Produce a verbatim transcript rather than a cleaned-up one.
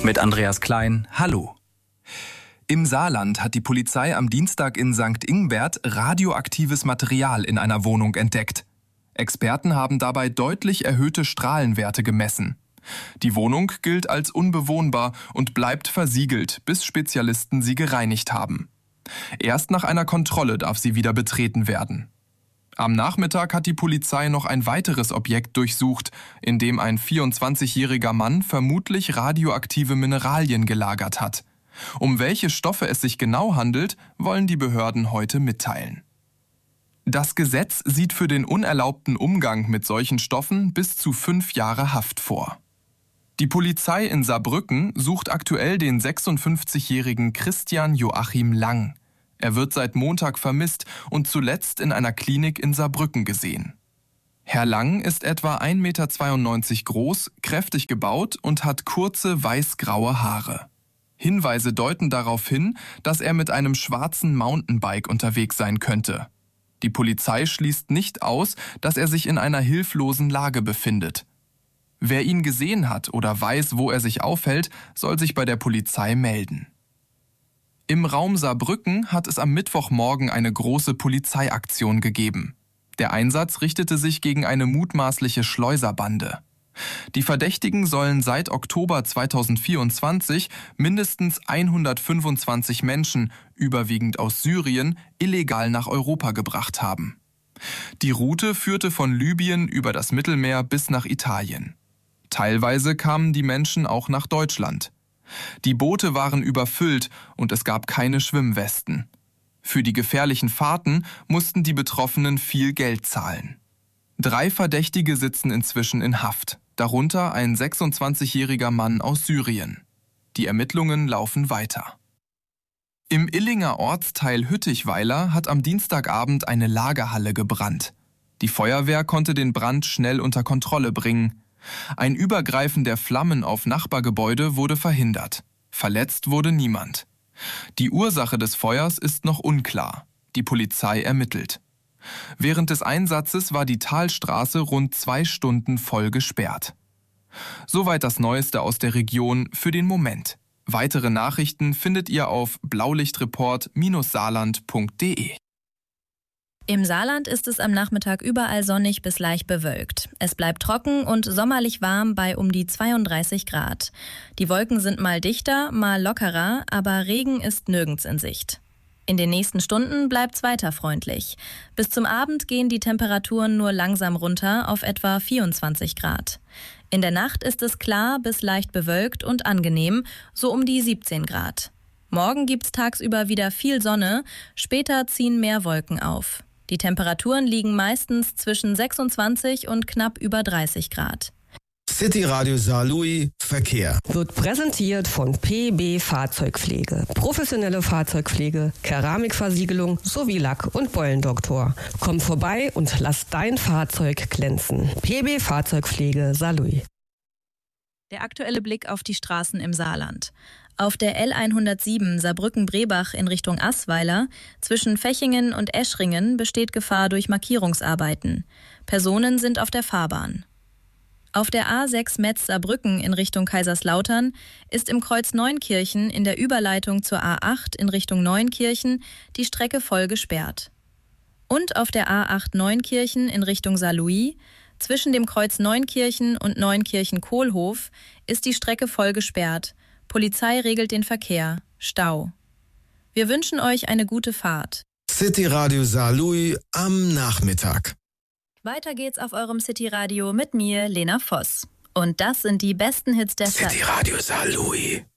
Mit Andreas Klein, hallo. Im Saarland hat die Polizei am Dienstag in Sankt Ingbert radioaktives Material in einer Wohnung entdeckt. Experten haben dabei deutlich erhöhte Strahlenwerte gemessen. Die Wohnung gilt als unbewohnbar und bleibt versiegelt, bis Spezialisten sie gereinigt haben. Erst nach einer Kontrolle darf sie wieder betreten werden. Am Nachmittag hat die Polizei noch ein weiteres Objekt durchsucht, in dem ein vierundzwanzigjähriger Mann vermutlich radioaktive Mineralien gelagert hat. Um welche Stoffe es sich genau handelt, wollen die Behörden heute mitteilen. Das Gesetz sieht für den unerlaubten Umgang mit solchen Stoffen bis zu fünf Jahre Haft vor. Die Polizei in Saarbrücken sucht aktuell den sechsundfünfzigjährigen Christian Joachim Lang. Er wird seit Montag vermisst und zuletzt in einer Klinik in Saarbrücken gesehen. Herr Lang ist etwa ein Meter zweiundneunzig groß, kräftig gebaut und hat kurze weiß-graue Haare. Hinweise deuten darauf hin, dass er mit einem schwarzen Mountainbike unterwegs sein könnte. Die Polizei schließt nicht aus, dass er sich in einer hilflosen Lage befindet. Wer ihn gesehen hat oder weiß, wo er sich aufhält, soll sich bei der Polizei melden. Im Raum Saarbrücken hat es am Mittwochmorgen eine große Polizeiaktion gegeben. Der Einsatz richtete sich gegen eine mutmaßliche Schleuserbande. Die Verdächtigen sollen seit Oktober zweitausendvierundzwanzig mindestens hundertfünfundzwanzig Menschen, überwiegend aus Syrien, illegal nach Europa gebracht haben. Die Route führte von Libyen über das Mittelmeer bis nach Italien. Teilweise kamen die Menschen auch nach Deutschland. Die Boote waren überfüllt und es gab keine Schwimmwesten. Für die gefährlichen Fahrten mussten die Betroffenen viel Geld zahlen. Drei Verdächtige sitzen inzwischen in Haft, darunter ein sechsundzwanzigjähriger Mann aus Syrien. Die Ermittlungen laufen weiter. Im Illinger Ortsteil Hüttichweiler hat am Dienstagabend eine Lagerhalle gebrannt. Die Feuerwehr konnte den Brand schnell unter Kontrolle bringen. Ein Übergreifen der Flammen auf Nachbargebäude wurde verhindert. Verletzt wurde niemand. Die Ursache des Feuers ist noch unklar. Die Polizei ermittelt. Während des Einsatzes war die Talstraße rund zwei Stunden voll gesperrt. Soweit das Neueste aus der Region für den Moment. Weitere Nachrichten findet ihr auf blaulichtreport Bindestrich saarland Punkt de. Im Saarland ist es am Nachmittag überall sonnig bis leicht bewölkt. Es bleibt trocken und sommerlich warm bei um die zweiunddreißig Grad. Die Wolken sind mal dichter, mal lockerer, aber Regen ist nirgends in Sicht. In den nächsten Stunden bleibt's weiter freundlich. Bis zum Abend gehen die Temperaturen nur langsam runter auf etwa vierundzwanzig Grad. In der Nacht ist es klar bis leicht bewölkt und angenehm, so um die siebzehn Grad. Morgen gibt's tagsüber wieder viel Sonne, später ziehen mehr Wolken auf. Die Temperaturen liegen meistens zwischen sechsundzwanzig und knapp über dreißig Grad. City Radio Saarlouis Verkehr wird präsentiert von P B Fahrzeugpflege. Professionelle Fahrzeugpflege, Keramikversiegelung sowie Lack- und Beulendoktor. Komm vorbei und lass dein Fahrzeug glänzen. P B Fahrzeugpflege Saarlouis. Der aktuelle Blick auf die Straßen im Saarland. Auf der L hundertsieben Saarbrücken-Brebach in Richtung Assweiler zwischen Fechingen und Eschringen besteht Gefahr durch Markierungsarbeiten. Personen sind auf der Fahrbahn. Auf der A sechs Metz-Saarbrücken in Richtung Kaiserslautern ist im Kreuz Neunkirchen in der Überleitung zur A acht in Richtung Neunkirchen die Strecke voll gesperrt. Und auf der A acht Neunkirchen in Richtung Saarlouis zwischen dem Kreuz Neunkirchen und Neunkirchen-Kohlhof ist die Strecke voll gesperrt. Polizei regelt den Verkehr. Stau. Wir wünschen euch eine gute Fahrt. City Radio Saarlouis am Nachmittag. Weiter geht's auf eurem City Radio mit mir, Lena Voss. Und das sind die besten Hits der Stadt. City Radio Saarlouis.